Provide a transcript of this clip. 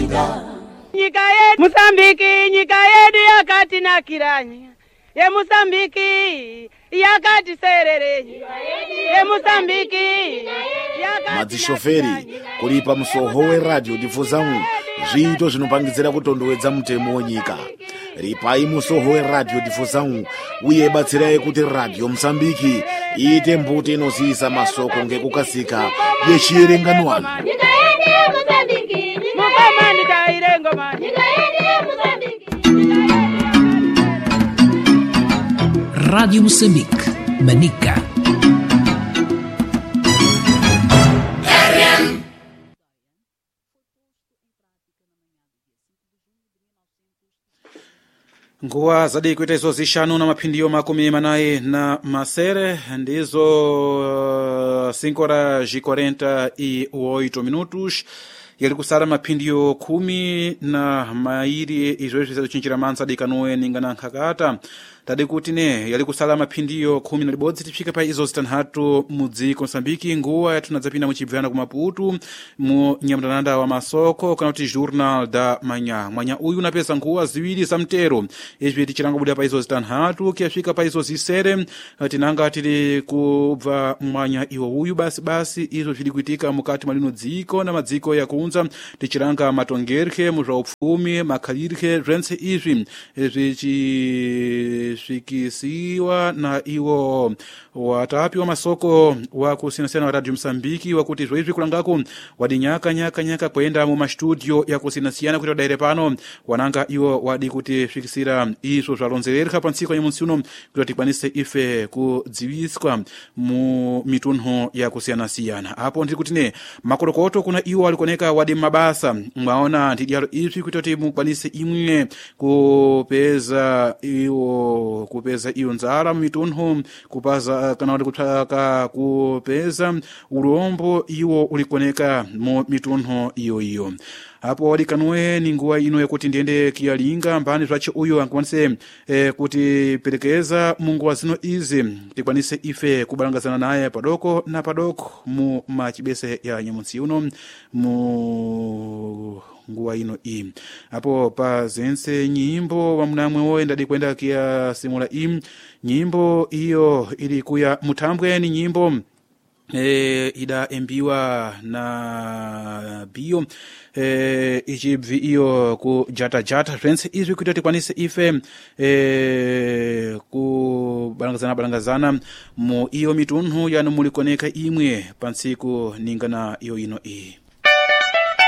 Nyika yetu Mozambiki, nyika yetu yakati na kiranyi. Ye Mozambiki, yakati serere. Ye Mozambiki, yakati madzishoferi kulipa musohowe radio difuzangu zvito zvinopangizira kutondowedza mutemo wenyika. Ripai musohowe radio difuzangu uye batsirai kuti radio Mozambiki iite mbuti inozisa masoko ngekukasika yechierenganwano. Rádio Moçambique, Manica. Nguwa zadi kuita izo zishanu na mapindio makumi manayi na masere ndizo 5:48 minutos. Yali kusala mapindio 10 na mairi izo zichinjira mansa dikanoe ningana nkakata. Tadi kuti ne yali kusala mapindio 10 na libodzi tifika pa izo zitanhatu mudziko Mozambiki. Nguwa yatunadzapina muchibvana ku Maputo mu nyamdananda wa masoko kana kuti Journal da Manhã. Manhã uyu unapesa nguwa ziwiri za mtero. Izvi tichiranga buda pa izo zitanhatu kiyafika pa izo zisere tinanga tili kubva Manhã iwo uyu basi izo zvili kuitika mukati malino dziko na madziko ya kunza tichiranga matongerke muzva upfumi makhalirke zvense izvi zvichishvikisiwa na iwo watapi wa masoko wa kusinasiyana wa Radio Mozambiki wakuti izvi kulangako wadi nyaka kuenda mu mastudio ya kusinasiyana kuti wadaire pano wananga iwo wadi kuti fikisira izvo zvalonzerereka pantsiko ya munsiuno kuti tikwanise ife kudziwiswa mu mitunho ya kusiyanasiyana. Apo ndiri kuti ne makorokoto kuna iwo alikoneka wadi mabasa mwaona ndidyalo izvi kuti mukwanise imwe kupeza iyo nzala mitunho kupaza kana wadi kutsaka kupeza ulombo iwo ulikoneka mu mitunho iyo. Hapo wadi kanwe ni nguwa ino yakuti ndiende kialinga mbani zvache uyo angwanise kuti pelekeza mungu wa zino izi tikwanise ife kubalangazana naye padoko na padoko mu machibese ya nyamunsi uno mu nguwa ino hapo pa zense nyimbo wa mnamwe woe ndadi kwenda kia simula nyimbo iyo ili kuya mutambwe ni nyimbo ida embiwa na bio ichibvi iyo ku jata zvense izvi kuti tikwanise ife kubalangazana mu iyo mitunhu yanu mulikoneka imwe pansiku ningana iyo ino